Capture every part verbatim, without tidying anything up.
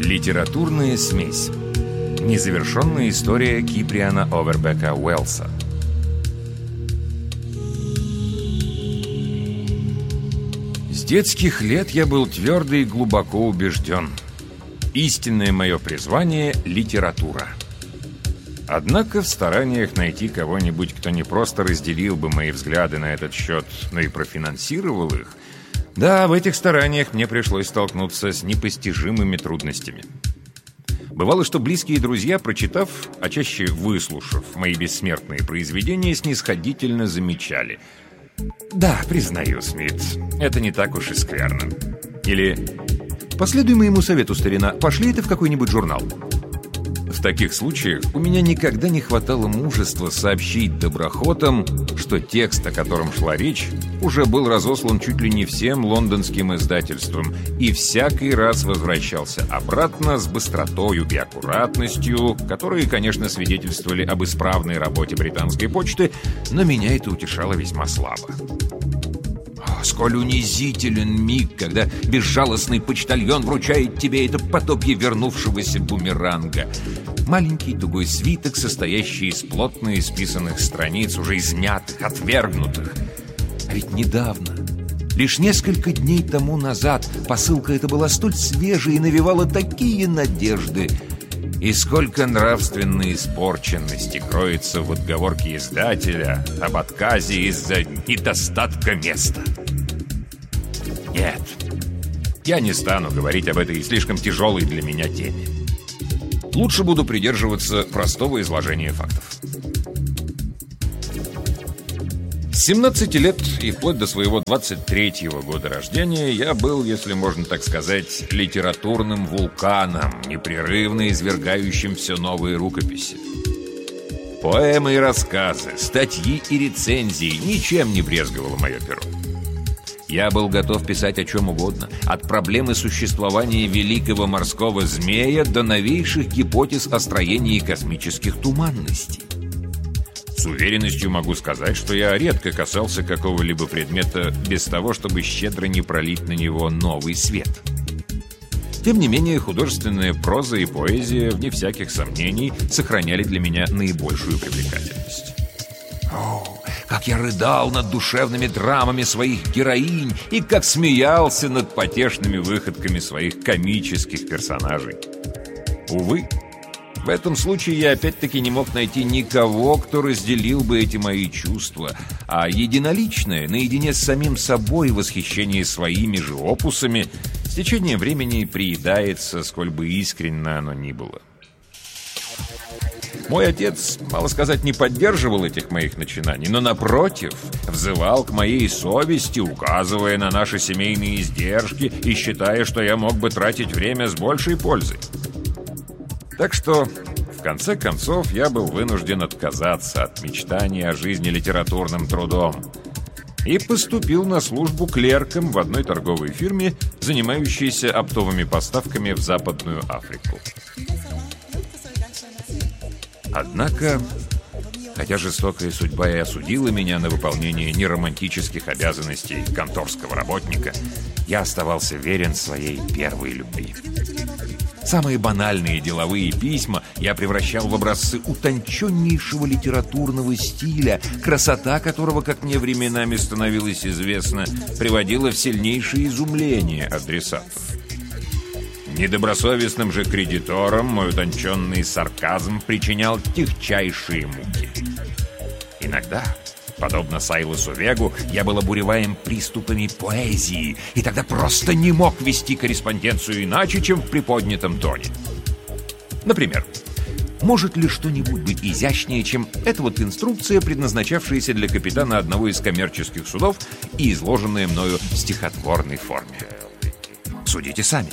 Литературная смесь. Незавершенная история Киприана Овербека Уэллса. С детских лет я был твердо и глубоко убежден. Истинное мое призвание — литература. Однако в стараниях найти кого-нибудь, кто не просто разделил бы мои взгляды на этот счет, но и профинансировал их, да, в этих стараниях мне пришлось столкнуться с непостижимыми трудностями. Бывало, что близкие друзья, прочитав, а чаще выслушав мои бессмертные произведения, снисходительно замечали: «Да, признаю, Смит, это не так уж и скверно». Или «Последуй моему совету, старина, пошли это в какой-нибудь журнал». В таких случаях у меня никогда не хватало мужества сообщить доброхотам, что текст, о котором шла речь, уже был разослан чуть ли не всем лондонским издательствам и всякий раз возвращался обратно с быстротою и аккуратностью, которые, конечно, свидетельствовали об исправной работе британской почты, но меня это утешало весьма слабо. Сколь унизителен миг, когда безжалостный почтальон вручает тебе это потопье вернувшегося бумеранга. Маленький тугой свиток, состоящий из плотно исписанных страниц, уже измятых, отвергнутых. А ведь недавно, лишь несколько дней тому назад, посылка эта была столь свежей и навевала такие надежды. И сколько нравственной испорченности кроется в отговорке издателя об отказе из-за недостатка места. Нет, я не стану говорить об этой слишком тяжелой для меня теме. Лучше буду придерживаться простого изложения фактов. С семнадцати лет и вплоть до своего двадцать третьего года рождения я был, если можно так сказать, литературным вулканом, непрерывно извергающим все новые рукописи. Поэмы и рассказы, статьи и рецензии — ничем не брезговало мое перо. Я был готов писать о чем угодно, от проблемы существования великого морского змея до новейших гипотез о строении космических туманностей. С уверенностью могу сказать, что я редко касался какого-либо предмета без того, чтобы щедро не пролить на него новый свет. Тем не менее, художественная проза и поэзия, вне всяких сомнений, сохраняли для меня наибольшую привлекательность. О, как я рыдал над душевными драмами своих героинь и как смеялся над потешными выходками своих комических персонажей. Увы, в этом случае я опять-таки не мог найти никого, кто разделил бы эти мои чувства, а единоличное, наедине с самим собой, восхищение своими же опусами с течением времени приедается, сколь бы искренно оно ни было. Мой отец, мало сказать, не поддерживал этих моих начинаний, но, напротив, взывал к моей совести, указывая на наши семейные издержки и считая, что я мог бы тратить время с большей пользой. Так что, в конце концов, я был вынужден отказаться от мечтания о жизни литературным трудом и поступил на службу клерком в одной торговой фирме, занимающейся оптовыми поставками в Западную Африку. Однако, хотя жестокая судьба и осудила меня на выполнение неромантических обязанностей конторского работника, я оставался верен своей первой любви. Самые банальные деловые письма я превращал в образцы утонченнейшего литературного стиля, красота которого, как мне временами становилось известно, приводила в сильнейшее изумление адресатов. Недобросовестным же кредиторам мой утонченный сарказм причинял тягчайшие муки. Иногда, подобно Сайлосу Вегу, я был обуреваем приступами поэзии, и тогда просто не мог вести корреспонденцию иначе, чем в приподнятом тоне. Например, может ли что-нибудь быть изящнее, чем эта вот инструкция, предназначавшаяся для капитана одного из коммерческих судов и изложенная мною в стихотворной форме? Судите сами.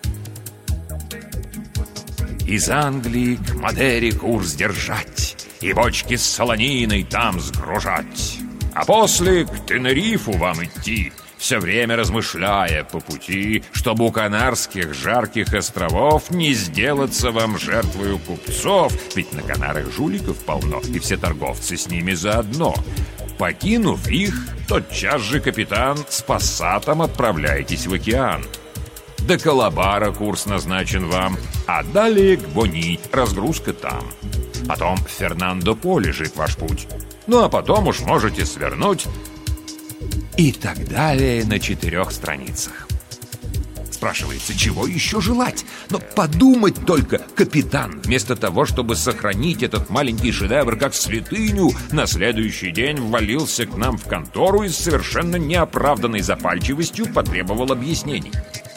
Из Англии к Мадере курс держать и бочки с солониной там сгружать, а после к Тенерифу вам идти, все время размышляя по пути, чтобы у Канарских жарких островов не сделаться вам жертвою купцов, ведь на Канарах жуликов полно, и все торговцы с ними заодно. Покинув их, тотчас же, капитан, с пассатом отправляйтесь в океан. До Калабара курс назначен вам, а далее к Бони, разгрузка там. Потом в Фернандо-По лежит ваш путь. Ну а потом уж можете свернуть. И так далее на четырех страницах. Спрашивается, чего еще желать? Но подумать только, капитан, вместо того, чтобы сохранить этот маленький шедевр как святыню, на следующий день ввалился к нам в контору и с совершенно неоправданной запальчивостью потребовал объяснений.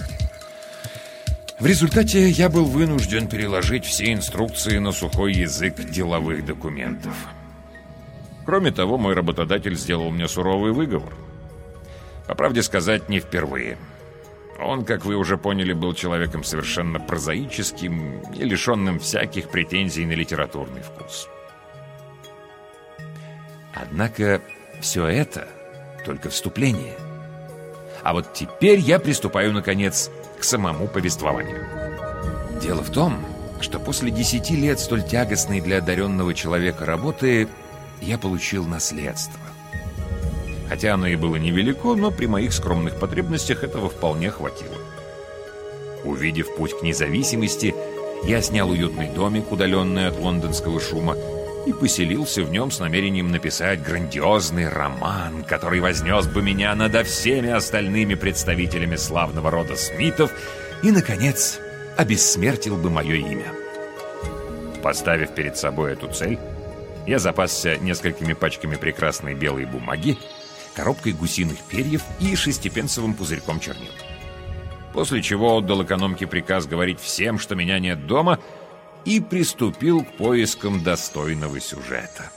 В результате я был вынужден переложить все инструкции на сухой язык деловых документов. Кроме того, мой работодатель сделал мне суровый выговор. По правде сказать, не впервые. Он, как вы уже поняли, был человеком совершенно прозаическим и лишенным всяких претензий на литературный вкус. Однако все это только вступление. А вот теперь я приступаю, наконец, к самому повествованию. Дело в том, что после десяти лет столь тягостной для одаренного человека работы я получил наследство. Хотя оно и было невелико, но при моих скромных потребностях этого вполне хватило. Увидев путь к независимости, я снял уютный домик, удаленный от лондонского шума, и поселился в нем с намерением написать грандиозный роман, который вознес бы меня надо всеми остальными представителями славного рода Смитов и, наконец, обессмертил бы мое имя. Поставив перед собой эту цель, я запасся несколькими пачками прекрасной белой бумаги, коробкой гусиных перьев и шестипенсовым пузырьком чернил. После чего отдал экономке приказ говорить всем, что меня нет дома, и приступил к поискам достойного сюжета.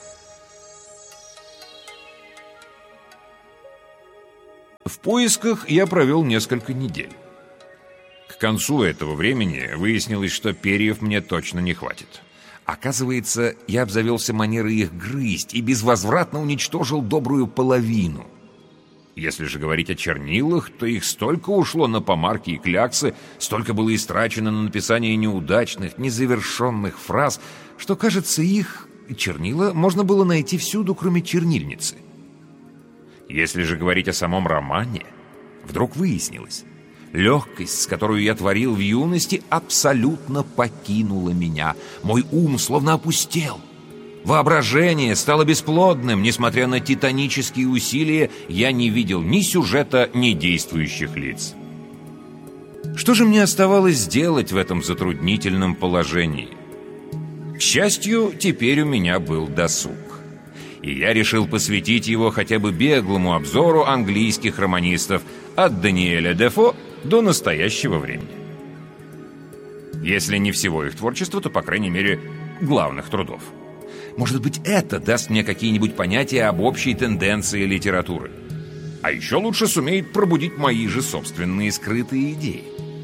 В поисках я провел несколько недель. К концу этого времени выяснилось, что перьев мне точно не хватит. Оказывается, я обзавелся манерой их грызть и безвозвратно уничтожил добрую половину. Если же говорить о чернилах, то их столько ушло на помарки и кляксы, столько было истрачено на написание неудачных, незавершенных фраз, что, кажется, их, чернила, можно было найти всюду, кроме чернильницы. Если же говорить о самом романе, вдруг выяснилось, легкость, с которой я творил в юности, абсолютно покинула меня. Мой ум словно опустел. Воображение стало бесплодным. Несмотря на титанические усилия, я не видел ни сюжета, ни действующих лиц. Что же мне оставалось сделать в этом затруднительном положении? К счастью, теперь у меня был досуг. И я решил посвятить его хотя бы беглому обзору английских романистов от Даниэля Дефо до настоящего времени. Если не всего их творчества, то, по крайней мере, главных трудов. Может быть, это даст мне какие-нибудь понятия об общей тенденции литературы. А еще лучше сумеет пробудить мои же собственные скрытые идеи.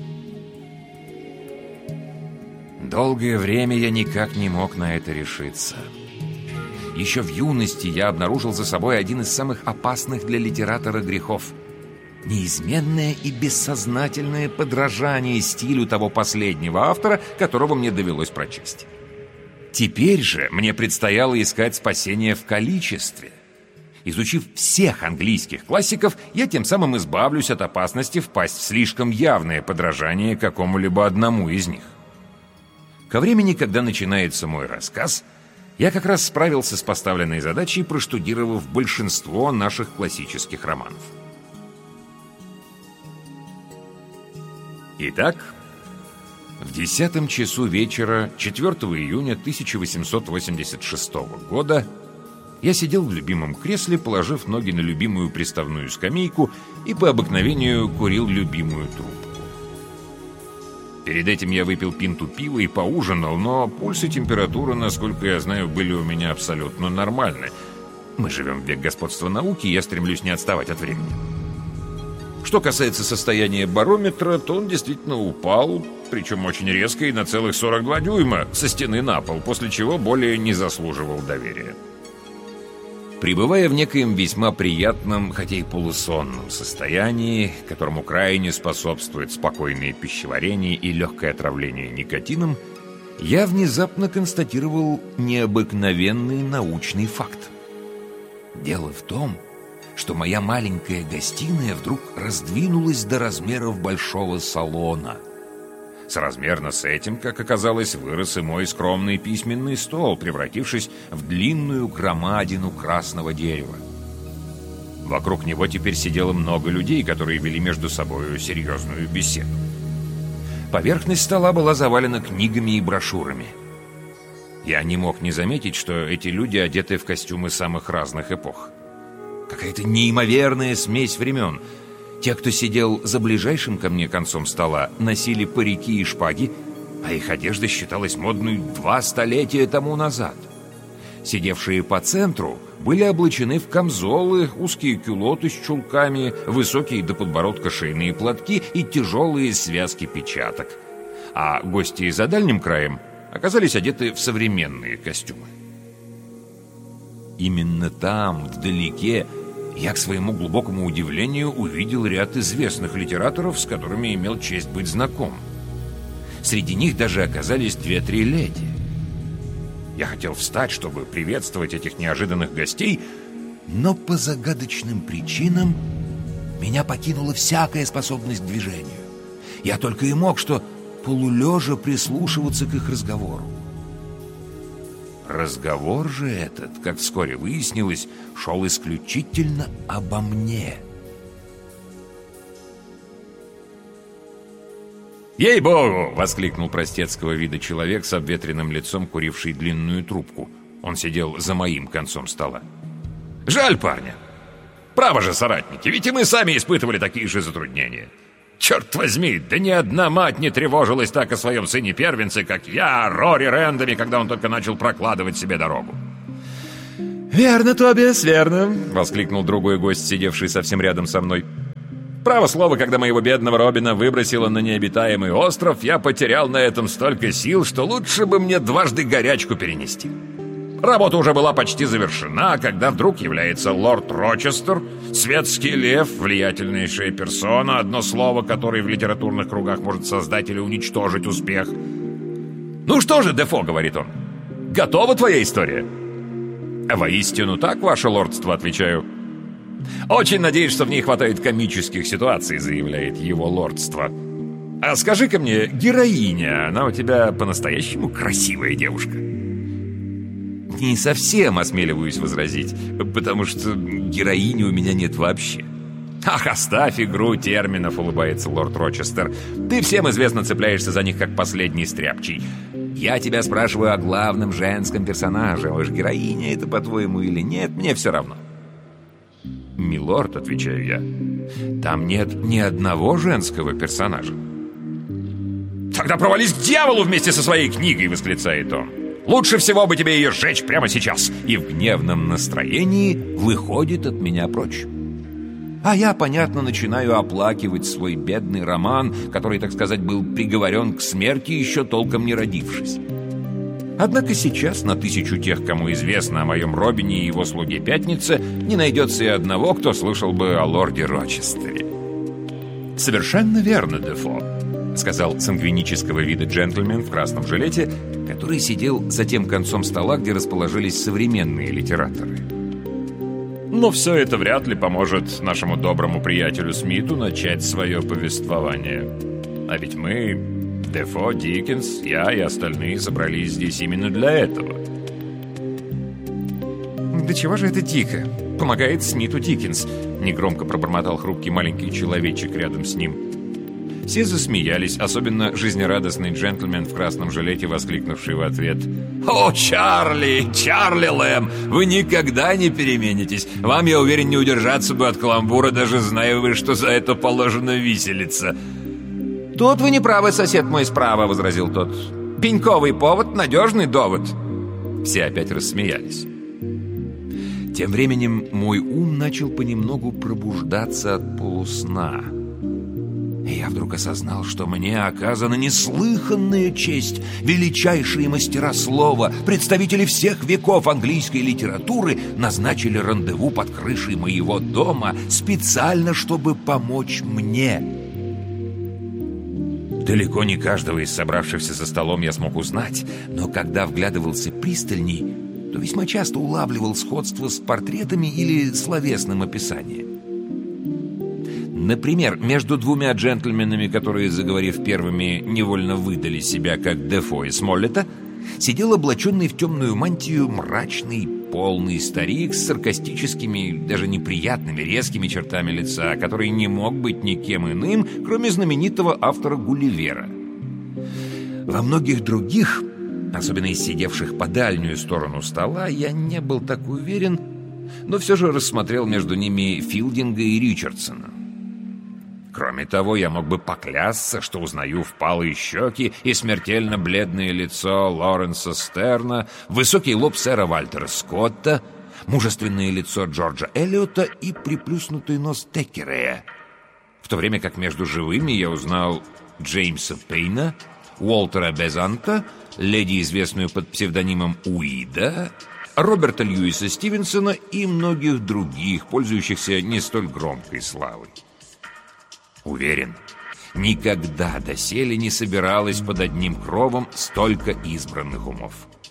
Долгое время я никак не мог на это решиться. Еще в юности я обнаружил за собой один из самых опасных для литератора грехов — неизменное и бессознательное подражание стилю того последнего автора, которого мне довелось прочесть. Теперь же мне предстояло искать спасение в количестве. Изучив всех английских классиков, я тем самым избавлюсь от опасности впасть в слишком явное подражание какому-либо одному из них. Ко времени, когда начинается мой рассказ, я как раз справился с поставленной задачей, проштудировав большинство наших классических романов. Итак, в десятом часу вечера четвёртого июня тысяча восемьсот восемьдесят шестого года я сидел в любимом кресле, положив ноги на любимую приставную скамейку и по обыкновению курил любимую трубку. Перед этим я выпил пинту пива и поужинал, но пульс и температура, насколько я знаю, были у меня абсолютно нормальны. Мы живем в век господства науки, и я стремлюсь не отставать от времени. Что касается состояния барометра, то он действительно упал, причем очень резко и на целых сорок два дюйма со стены на пол, после чего более не заслуживал доверия. Пребывая в некоем весьма приятном, хотя и полусонном состоянии, которому крайне способствует спокойное пищеварение и легкое отравление никотином, я внезапно констатировал необыкновенный научный факт. Дело в том, что моя маленькая гостиная вдруг раздвинулась до размеров большого салона. Соразмерно с этим, как оказалось, вырос и мой скромный письменный стол, превратившись в длинную громадину красного дерева. Вокруг него теперь сидело много людей, которые вели между собой серьезную беседу. Поверхность стола была завалена книгами и брошюрами. Я не мог не заметить, что эти люди одеты в костюмы самых разных эпох. Какая-то неимоверная смесь времен. Те, кто сидел за ближайшим ко мне концом стола, носили парики и шпаги, а их одежда считалась модной два столетия тому назад. Сидевшие по центру были облачены в камзолы, узкие кюлоты с чулками, высокие до подбородка шейные платки и тяжелые связки печаток. А гости за дальним краем оказались одеты в современные костюмы. Именно там, вдалеке, я, к своему глубокому удивлению, увидел ряд известных литераторов, с которыми имел честь быть знаком. Среди них даже оказались две-три леди. Я хотел встать, чтобы приветствовать этих неожиданных гостей, но по загадочным причинам меня покинула всякая способность к движению. Я только и мог что полулежа прислушиваться к их разговору. Разговор же этот, как вскоре выяснилось, шел исключительно обо мне. «Ей-богу!» — воскликнул простецкого вида человек с обветренным лицом, куривший длинную трубку. Он сидел за моим концом стола. «Жаль парня! Право же, соратники, ведь и мы сами испытывали такие же затруднения. Черт возьми, да ни одна мать не тревожилась так о своем сыне-первенце, как я, Рори Рэндами, когда он только начал прокладывать себе дорогу». «Верно, Тобиас, верно!» — воскликнул другой гость, сидевший совсем рядом со мной. «Право слово, когда моего бедного Робина выбросило на необитаемый остров, я потерял на этом столько сил, что лучше бы мне дважды горячку перенести. Работа уже была почти завершена, когда вдруг является лорд Рочестер, светский лев, влиятельнейшая персона, одно слово, которое в литературных кругах может создать или уничтожить успех. «Ну что же, Дефо, — говорит он, — готова твоя история?» «Воистину так, ваше лордство, — отвечаю. «Очень надеюсь, что в ней хватает комических ситуаций, — заявляет его лордство. А скажи-ка мне, героиня, она у тебя по-настоящему красивая девушка?» «Не совсем, осмеливаюсь возразить, потому что героини у меня нет вообще». «Ах, оставь игру терминов, — улыбается лорд Рочестер. — Ты всем известно цепляешься за них, как последний стряпчий. Я тебя спрашиваю о главном женском персонаже. Уж героиня это, по-твоему, или нет, мне все равно». «Милорд, — отвечаю я, — там нет ни одного женского персонажа». «Тогда провались к дьяволу вместе со своей книгой! — восклицает он. — Лучше всего бы тебе ее сжечь прямо сейчас!» И в гневном настроении выходит от меня прочь. А я, понятно, начинаю оплакивать свой бедный роман, который, так сказать, был приговорен к смерти, еще толком не родившись. Однако сейчас на тысячу тех, кому известно о моем Робине и его слуге Пятнице, не найдется и одного, кто слышал бы о лорде Рочестере. «Совершенно верно, Дефо», — сказал сангвинического вида джентльмен в красном жилете, который сидел за тем концом стола, где расположились современные литераторы. «Но все это вряд ли поможет нашему доброму приятелю Смиту начать свое повествование. А ведь мы, Дефо, Диккенс, я и остальные собрались здесь именно для этого». «Да чего же это дико? Помогает Смиту Диккенс», — негромко пробормотал хрупкий маленький человечек рядом с ним. Все засмеялись, особенно жизнерадостный джентльмен в красном жилете, воскликнувший в ответ: «О, Чарли, Чарли Лэм, вы никогда не переменитесь. Вам, я уверен, не удержаться бы от каламбура, даже зная вы, что за это положено виселица». «Тут вы не правы, сосед мой справа», — возразил тот. «Пеньковый повод — надежный довод». Все опять рассмеялись. Тем временем мой ум начал понемногу пробуждаться от полусна. И я вдруг осознал, что мне оказана неслыханная честь. Величайшие мастера слова, представители всех веков английской литературы назначили рандеву под крышей моего дома специально, чтобы помочь мне. Далеко не каждого из собравшихся за столом я смог узнать, но когда вглядывался пристальней, то весьма часто улавливал сходство с портретами или словесным описанием. Например, между двумя джентльменами, которые, заговорив первыми, невольно выдали себя как Дефо и Смоллета, сидел облаченный в темную мантию мрачный, полный старик с саркастическими, даже неприятными, резкими чертами лица, который не мог быть никем иным, кроме знаменитого автора Гулливера. Во многих других, особенно из сидевших по дальнюю сторону стола, я не был так уверен, но все же рассмотрел между ними Филдинга и Ричардсона. Кроме того, я мог бы поклясться, что узнаю впалые щеки и смертельно бледное лицо Лоренса Стерна, высокий лоб сэра Вальтера Скотта, мужественное лицо Джорджа Эллиота и приплюснутый нос Теккерея, в то время как между живыми я узнал Джеймса Пейна, Уолтера Безанта, леди, известную под псевдонимом Уида, Роберта Льюиса Стивенсона и многих других, пользующихся не столь громкой славой. Уверен, никогда доселе не собиралось под одним кровом столько избранных умов.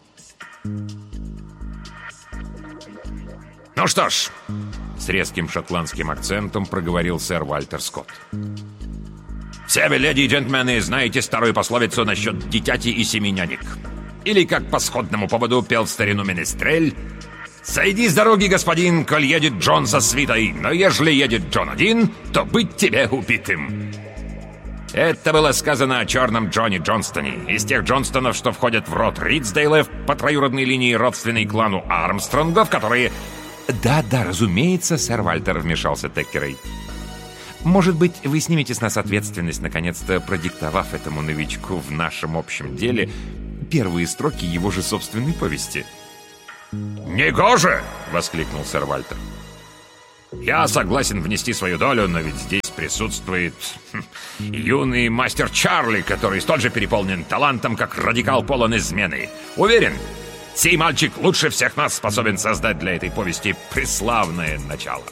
«Ну что ж», — с резким шотландским акцентом проговорил сэр Вальтер Скотт, «все вы, леди и джентльмены, знаете старую пословицу насчет дитяти и семи нянек. Или, как по сходному поводу пел в старину Менестрель: «Сойди с дороги, господин, коль едет Джон со свитой, но ежели едет Джон один, то быть тебе убитым». Это было сказано о черном Джоне Джонстоне, из тех Джонстонов, что входят в род Ридсдейлов по троюродной линии, родственной клану Армстронгов, которые... «Да-да, разумеется, сэр Вальтер», — вмешался Теккерей. «Может быть, вы снимете с нас ответственность, наконец-то продиктовав этому новичку в нашем общем деле первые строки его же собственной повести?» «Негоже!» — воскликнул сэр Вальтер. «Я согласен внести свою долю, но ведь здесь присутствует хм, юный мастер Чарли, который столь же переполнен талантом, как радикал полон измены. Уверен, сей мальчик лучше всех нас способен создать для этой повести преславное начало».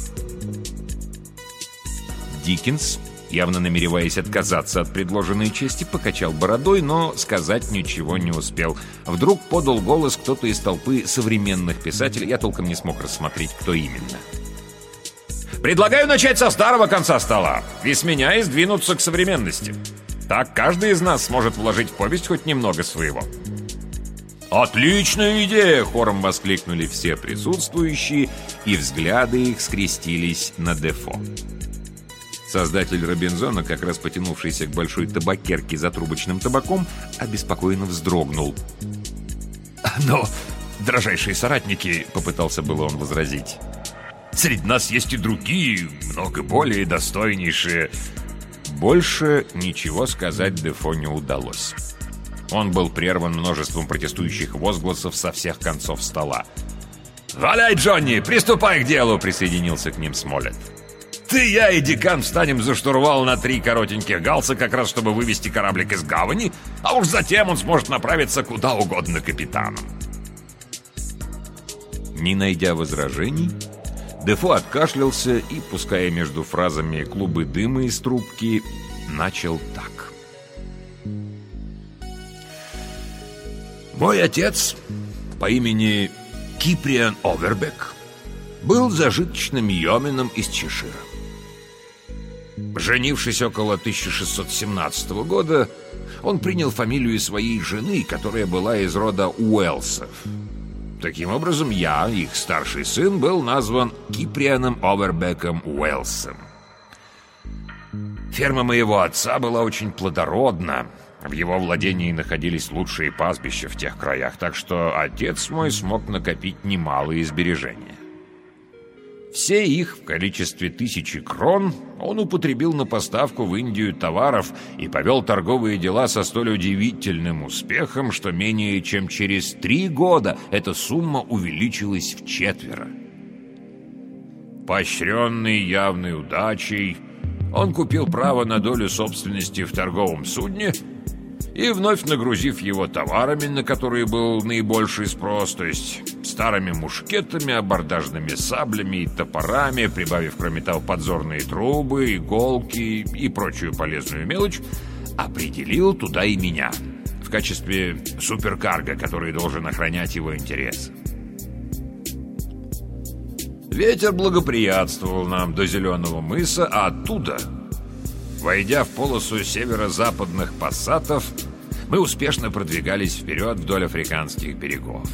Диккенс, явно намереваясь отказаться от предложенной чести, покачал бородой, но сказать ничего не успел. Вдруг подал голос кто-то из толпы современных писателей, я толком не смог рассмотреть, кто именно. «Предлагаю начать со старого конца стола и с меня и сдвинуться к современности. Так каждый из нас сможет вложить в повесть хоть немного своего». «Отличная идея!» — хором воскликнули все присутствующие, и взгляды их скрестились на Дефо. Создатель Робинзона, как раз потянувшийся к большой табакерке за трубочным табаком, обеспокоенно вздрогнул. «Но, дрожайшие соратники», — попытался было он возразить, «среди нас есть и другие, много более достойнейшие». Больше ничего сказать Дефо не удалось. Он был прерван множеством протестующих возгласов со всех концов стола. «Валяй, Джонни, приступай к делу!» — присоединился к ним Смоллет. «Ты, я и декан встанем за штурвал на три коротеньких галса, как раз чтобы вывести кораблик из гавани, а уж затем он сможет направиться куда угодно капитаном». Не найдя возражений, Дефо откашлялся и, пуская между фразами клубы дыма из трубки, начал так. «Мой отец по имени Киприан Овербек был зажиточным йоменом из Чешира. Женившись около тысяча шестьсот семнадцатого года, он принял фамилию своей жены, которая была из рода Уэллсов. Таким образом, я, их старший сын, был назван Киприаном Овербеком Уэллсом. Ферма моего отца была очень плодородна. В его владении находились лучшие пастбища в тех краях, так что отец мой смог накопить немалые сбережения. Все их в количестве тысячи крон он употребил на поставку в Индию товаров и повел торговые дела со столь удивительным успехом, что менее чем через три года эта сумма увеличилась вчетверо. Поощренный явной удачей, он купил право на долю собственности в торговом судне и, вновь нагрузив его товарами, на которые был наибольший спрос, то есть старыми мушкетами, абордажными саблями и топорами, прибавив, кроме того, подзорные трубы, иголки и прочую полезную мелочь, определил туда и меня в качестве суперкарго, который должен охранять его интересы. Ветер благоприятствовал нам до Зеленого мыса, а оттуда, войдя в полосу северо-западных пассатов, мы успешно продвигались вперед вдоль африканских берегов.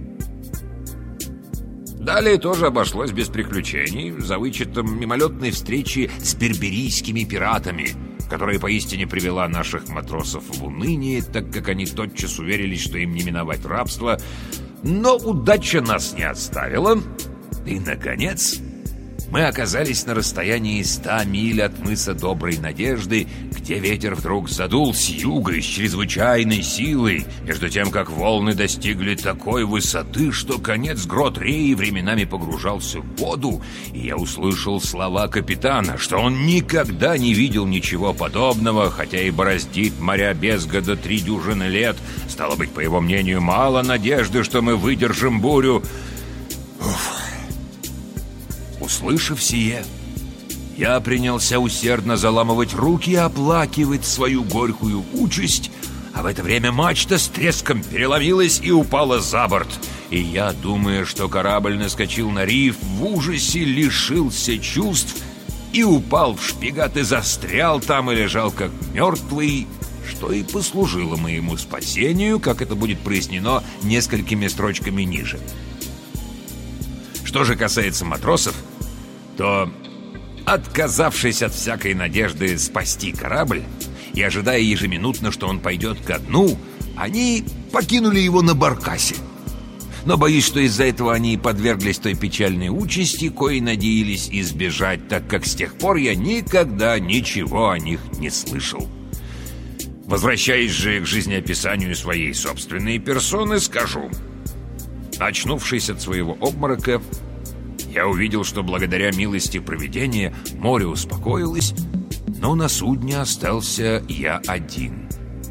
Далее тоже обошлось без приключений, за вычетом мимолетной встречи с берберийскими пиратами, которая поистине привела наших матросов в уныние, так как они тотчас уверились, что им не миновать рабство. Но удача нас не оставила, и, наконец, мы оказались на расстоянии ста миль от мыса Доброй Надежды, где ветер вдруг задул с юга с чрезвычайной силой, между тем, как волны достигли такой высоты, что конец грот реи временами погружался в воду, и я услышал слова капитана, что он никогда не видел ничего подобного, хотя и бороздит моря без года три дюжины лет. Стало быть, по его мнению, мало надежды, что мы выдержим бурю. Уф. Услышав сие, я принялся усердно заламывать руки и оплакивать свою горькую участь, а в это время мачта с треском переломилась и упала за борт. И я, думая, что корабль наскочил на риф, в ужасе лишился чувств и упал в шпигат и застрял там и лежал как мертвый, что и послужило моему спасению, как это будет прояснено несколькими строчками ниже. Что же касается матросов, то, отказавшись от всякой надежды спасти корабль и ожидая ежеминутно, что он пойдет ко дну, они покинули его на баркасе. Но боюсь, что из-за этого они подверглись той печальной участи, коей надеялись избежать, так как с тех пор я никогда ничего о них не слышал. Возвращаясь же к жизнеописанию своей собственной персоны, скажу: очнувшись от своего обморока, я увидел, что благодаря милости провидения море успокоилось, но на судне остался я один.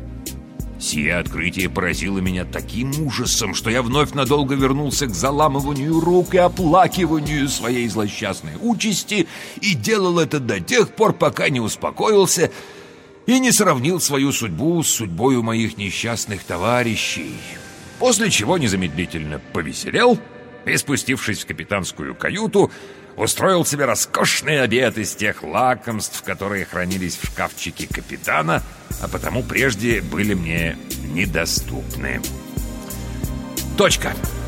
Сие открытие поразило меня таким ужасом, что я вновь надолго вернулся к заламыванию рук и оплакиванию своей злосчастной участи, и делал это до тех пор, пока не успокоился и не сравнил свою судьбу с судьбою моих несчастных товарищей. После чего незамедлительно повеселел и, спустившись в капитанскую каюту, устроил себе роскошный обед из тех лакомств, которые хранились в шкафчике капитана, а потому прежде были мне недоступны. Точка.